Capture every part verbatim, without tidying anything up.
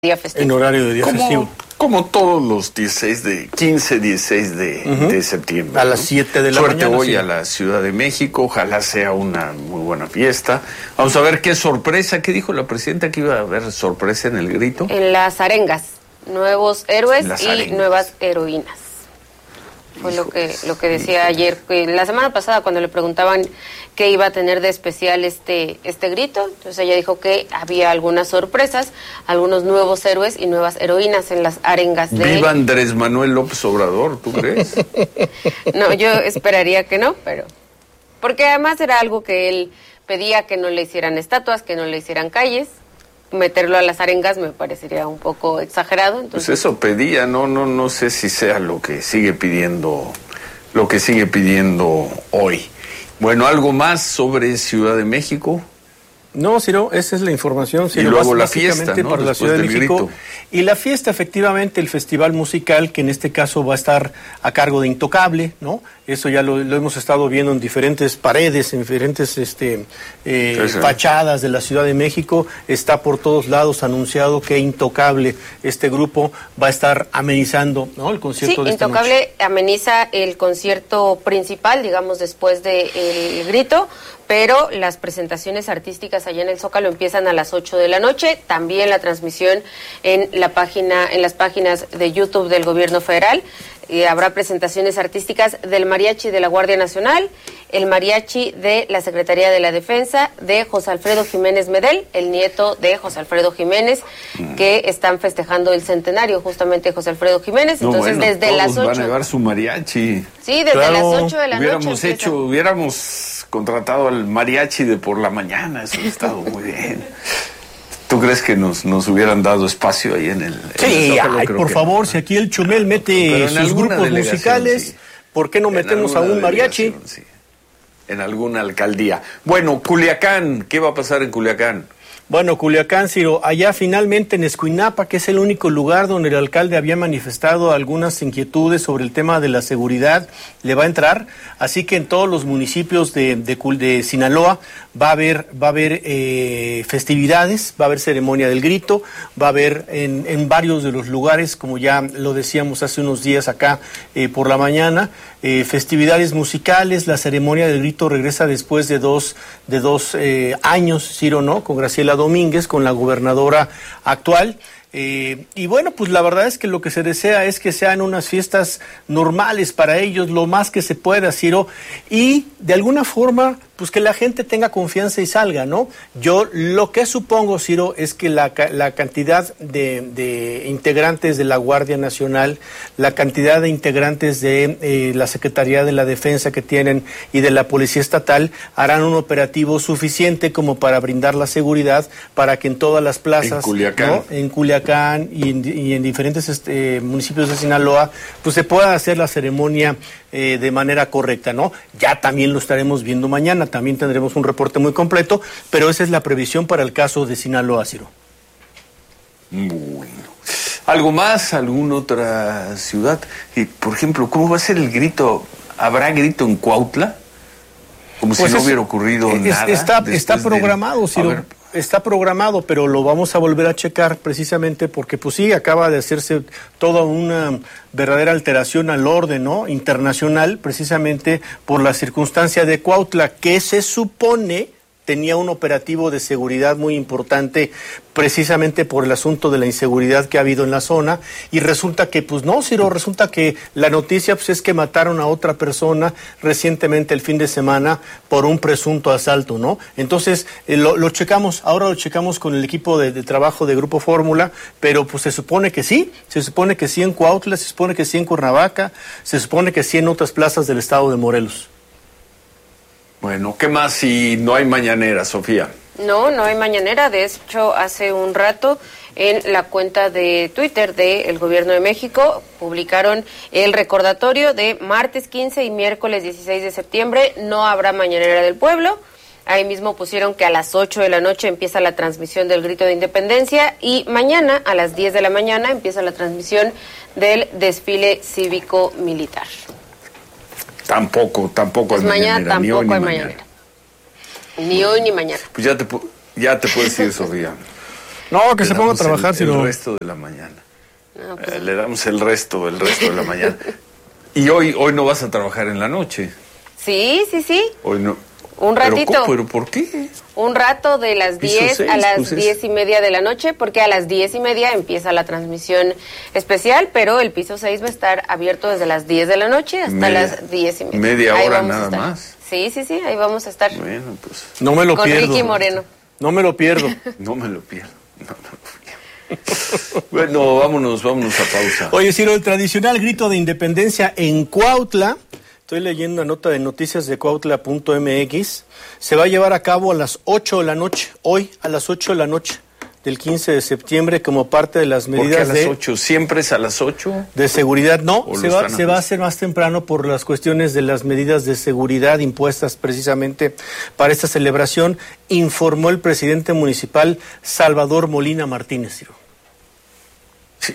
día festivo. En horario de día como, festivo. Como todos los dieciséis de, quince, dieciséis de, uh-huh. de septiembre. A las siete de la Suerte mañana. hoy sí. a la Ciudad de México, ojalá sea una muy buena fiesta. Vamos a ver qué sorpresa, ¿qué dijo la presidenta? Que iba a haber sorpresa en el grito. En las arengas, nuevos héroes y arengas. nuevas heroínas. Fue lo que lo que decía ayer, que la semana pasada cuando le preguntaban qué iba a tener de especial este este grito, entonces ella dijo que había algunas sorpresas, algunos nuevos héroes y nuevas heroínas en las arengas de... Viva Andrés Manuel López Obrador, ¿tú crees? No, yo esperaría que no, pero... Porque además era algo que él pedía, que no le hicieran estatuas, que no le hicieran calles. Meterlo a las arengas me parecería un poco exagerado. Entonces... Pues eso pedía, no, no, no sé si sea lo que sigue pidiendo, lo que sigue pidiendo hoy. Bueno, ¿algo más sobre Ciudad de México? No, Ciro, esa es la información. Ciro, y luego la básicamente fiesta, ¿no? para la Después Ciudad de del México. grito. Y la fiesta, efectivamente, el festival musical, que en este caso va a estar a cargo de Intocable, ¿no? Eso ya lo, lo hemos estado viendo en diferentes paredes, en diferentes este, eh, sí, sí. fachadas de la Ciudad de México. Está por todos lados anunciado que Intocable, este grupo, va a estar amenizando, ¿no? El concierto sí, de esta Intocable noche. ameniza el concierto principal, digamos, después del grito, pero las presentaciones artísticas allá en el Zócalo empiezan a las ocho de la noche, también la transmisión en la página, en las páginas de YouTube del Gobierno Federal. Y habrá presentaciones artísticas del Mariachi de la Guardia Nacional, el Mariachi de la Secretaría de la Defensa, de José Alfredo Jiménez Medel, el nieto de José Alfredo Jiménez, mm. que están festejando el centenario justamente de José Alfredo Jiménez. No, Entonces, bueno, desde todos las ocho. van a llevar su mariachi. Sí, desde claro. las ocho de la hubiéramos noche. Hecho, empieza. Hubiéramos contratado al mariachi de por la mañana, eso ha estado muy bien. ¿Tú crees que nos, nos hubieran dado espacio ahí en el... Sí, en el Zócalo? ay, por favor, no. Si aquí el Chumel mete sus grupos musicales, sí. ¿Por qué no metemos a un mariachi? Sí. En alguna alcaldía. Bueno, Culiacán, ¿qué va a pasar en Culiacán? Bueno, Culiacán, Ciro, allá finalmente en Escuinapa, que es el único lugar donde el alcalde había manifestado algunas inquietudes sobre el tema de la seguridad, le va a entrar, así que en todos los municipios de, de, de Sinaloa va a haber, va a haber eh, festividades, va a haber ceremonia del grito, va a haber en, en varios de los lugares, como ya lo decíamos hace unos días acá eh, por la mañana, eh, festividades musicales. La ceremonia del grito regresa después de dos, de dos eh, años, Ciro, ¿no?, con Graciela Domínguez, con la gobernadora actual. Eh, y bueno, pues la verdad es que lo que se desea es que sean unas fiestas normales para ellos, lo más que se pueda, Ciro, y de alguna forma, pues que la gente tenga confianza y salga, ¿no? Yo lo que supongo, Ciro, es que la, la cantidad de, de integrantes de la Guardia Nacional, la cantidad de integrantes de eh, la Secretaría de la Defensa que tienen y de la Policía Estatal harán un operativo suficiente como para brindar la seguridad para que en todas las plazas, en Culiacán, ¿no?, en Culiacán y en, y en diferentes este, municipios de Sinaloa, pues se pueda hacer la ceremonia eh, de manera correcta, ¿no? Ya también lo estaremos viendo mañana. También tendremos un reporte muy completo, pero esa es la previsión para el caso de Sinaloa, Ciro. Bueno. ¿Algo más? ¿Alguna otra ciudad? Y, por ejemplo, ¿cómo va a ser el grito? ¿Habrá grito en Cuautla? Como pues si no es, hubiera ocurrido es, nada. Está, está programado, de... Ciro. Está programado, pero lo vamos a volver a checar precisamente porque, pues sí, acaba de hacerse toda una verdadera alteración al orden, ¿no?, internacional, precisamente por la circunstancia de Cuautla, que se supone tenía un operativo de seguridad muy importante precisamente por el asunto de la inseguridad que ha habido en la zona, y resulta que, pues no, Ciro, resulta que la noticia pues es que mataron a otra persona recientemente el fin de semana por un presunto asalto, ¿no? Entonces, eh, lo, lo checamos, ahora lo checamos con el equipo de, de trabajo de Grupo Fórmula, pero pues se supone que sí, se supone que sí en Cuautla, se supone que sí en Cuernavaca, se supone que sí en otras plazas del estado de Morelos. Bueno, ¿qué más si no hay mañanera, Sofía? No, no hay mañanera. De hecho, hace un rato en la cuenta de Twitter del Gobierno de México publicaron el recordatorio de martes quince y miércoles dieciséis de septiembre. No habrá mañanera del pueblo. Ahí mismo pusieron que a las ocho de la noche empieza la transmisión del grito de independencia y mañana a las diez de la mañana empieza la transmisión del desfile cívico-militar. Tampoco, tampoco pues hay mañana, mañanera, tampoco ni hoy ni hay mañana. mañanera. Ni hoy ni mañana. Pues ya te, ya te puedes ir, Sofía. No, que Le se ponga a damos trabajar, el, si no. el resto de la mañana. No, pues, Eh, le damos el resto, el resto de la mañana. Y hoy, hoy no vas a trabajar en la noche. sí, sí, sí. Hoy no. Un ¿Pero ratito. cómo? ¿Pero por qué? Un rato de las Piso diez seis, a las pues es- diez y media de la noche, porque a las diez y media empieza la transmisión especial, pero el piso seis va a estar abierto desde las diez de la noche hasta Media- las diez y media. media Ahí hora vamos a nada estar. más. Sí, sí, sí, ahí vamos a estar. Bueno, pues No me lo Con pierdo. Ricky Moreno. No me lo pierdo. no me lo pierdo. No me lo pierdo. Bueno, vámonos, vámonos a pausa. Oye, Ciro, el tradicional grito de independencia en Cuautla, estoy leyendo una nota de noticias de cuautla punto m x, se va a llevar a cabo a las ocho de la noche, hoy a las ocho de la noche del quince de septiembre, como parte de las ¿Por qué a medidas las de, ocho? ¿Siempre es a las ocho? de seguridad. No, ¿O se lo va, están se va a ajustando? hacer más temprano por las cuestiones de las medidas de seguridad impuestas precisamente para esta celebración, informó el presidente municipal Salvador Molina Martínez, Ciro. Sí.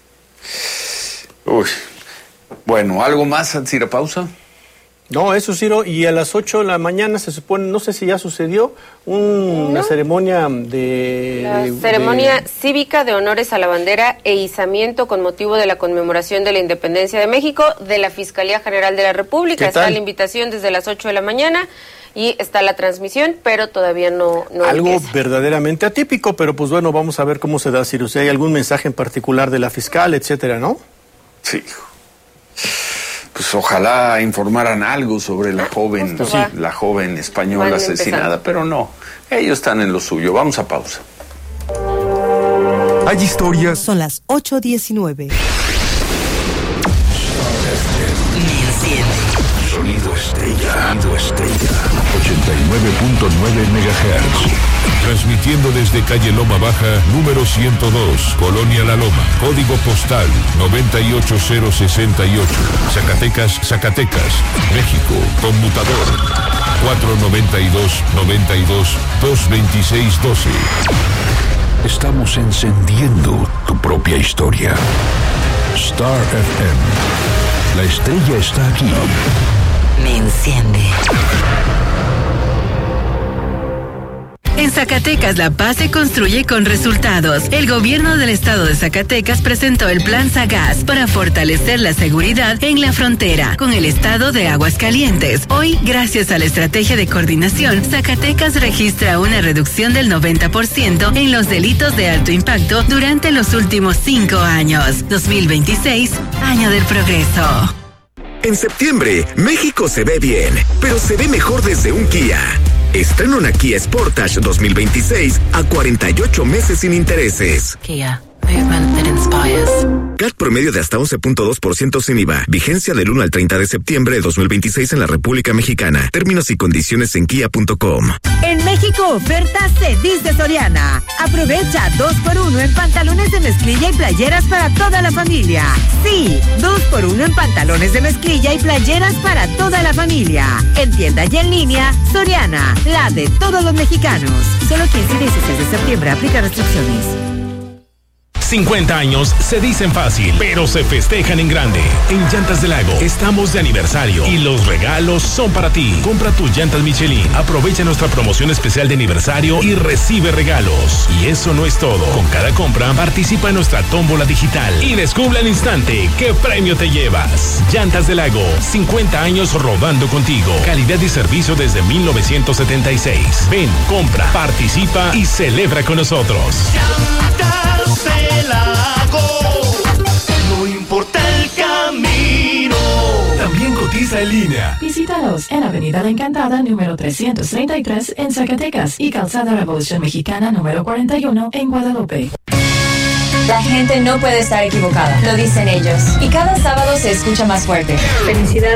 Uy. Bueno, ¿algo más antes de ir a pausa? No, eso, Ciro, y a las ocho de la mañana se supone, no sé si ya sucedió, un- una No. ceremonia de... La de- ceremonia de- cívica de honores a la bandera e izamiento con motivo de la conmemoración de la independencia de México de la Fiscalía General de la República. ¿Qué Está tal? la invitación desde las ocho de la mañana y está la transmisión, pero todavía no, no algo empieza. verdaderamente atípico, pero pues bueno, vamos a ver cómo se da, Ciro, si hay algún mensaje en particular de la fiscal, etcétera, ¿no? Sí. Pues ojalá informaran algo sobre la joven, justo va. la joven española Van asesinada, empezando. pero no, ellos están en lo suyo. Vamos a pausa. Hay historias Son las ocho diecinueve. Sonido estrella. Sonido estrella. ochenta y nueve punto nueve megahertz. Transmitiendo desde calle Loma Baja, número ciento dos, Colonia La Loma, código postal noventa y ocho cero sesenta y ocho, Zacatecas, Zacatecas, México, conmutador cuatro noventa y dos noventa y dos dos veintiséis doce. Estamos encendiendo tu propia historia. Star F M. La estrella está aquí. Me enciende. En Zacatecas, la paz se construye con resultados. El gobierno del estado de Zacatecas presentó el Plan Sagaz para fortalecer la seguridad en la frontera con el estado de Aguascalientes. Hoy, gracias a la estrategia de coordinación, Zacatecas registra una reducción del noventa por ciento en los delitos de alto impacto durante los últimos cinco años. dos mil veintiséis, año del progreso. En septiembre, México se ve bien, pero se ve mejor desde un Kia. Estrena una Kia Sportage dos mil veintiséis a cuarenta y ocho meses sin intereses. Kia. Movement that inspires. C A T promedio de hasta once punto dos por ciento sin I V A. Vigencia del uno al treinta de septiembre de dos mil veintiséis en la República Mexicana. Términos y condiciones en kia punto com. En México, oferta se dice Soriana. Aprovecha dos por uno en pantalones de mezclilla y playeras para toda la familia. Sí, dos por uno en pantalones de mezclilla y playeras para toda la familia. En tienda y en línea, Soriana, la de todos los mexicanos. Solo quince y dieciséis de septiembre, aplica restricciones. cincuenta años se dicen fácil, pero se festejan en grande. En Llantas del Lago estamos de aniversario y los regalos son para ti. Compra tus llantas Michelin, aprovecha nuestra promoción especial de aniversario y recibe regalos. Y eso no es todo. Con cada compra participa en nuestra tómbola digital y descubre al instante qué premio te llevas. Llantas del Lago, cincuenta años rodando contigo. Calidad y servicio desde mil novecientos setenta y seis. Ven, compra, participa y celebra con nosotros. Llantas del Lago, no importa el camino. También cotiza en línea. Visítalos en Avenida La Encantada, número trescientos treinta y tres en Zacatecas y Calzada Revolución Mexicana, número cuarenta y uno en Guadalupe. La gente no puede estar equivocada, lo dicen ellos. Y cada sábado se escucha más fuerte. Felicidades.